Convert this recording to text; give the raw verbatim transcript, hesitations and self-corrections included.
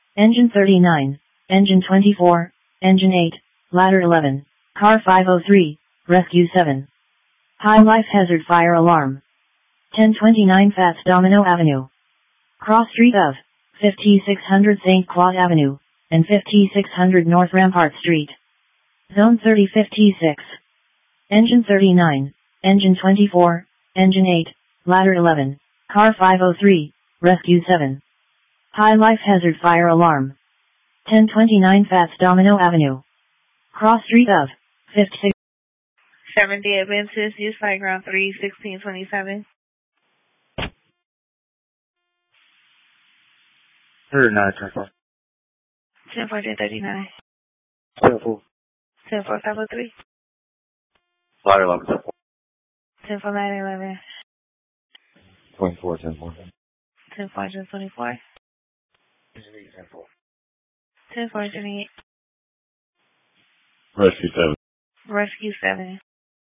Engine thirty-nine, Engine twenty-four, Engine eight, Ladder eleven, Car five oh three, Rescue seven. High life hazard fire alarm. ten twenty-nine Fats Domino Avenue. Cross street of fifty-six hundred Saint Claude Avenue, and fifty-six hundred North Rampart Street. Zone thirty fifty-six. Engine thirty-nine, Engine twenty-four, Engine eight, Ladder eleven, Car five oh three, Rescue seven. High life hazard fire alarm. ten twenty-nine Fats Domino Avenue. Cross street of fifty-six. seventy Adventist, use flight ground three sixteen twenty-seven. Heard nine ten four. ten four thirty-nine. ten four. ten four five oh three. Ladder eleven ten four. ten four nine eleven. twenty-four ten four. ten four twenty-four. ten four. ten four twenty-eight. Rescue seven. Rescue seven.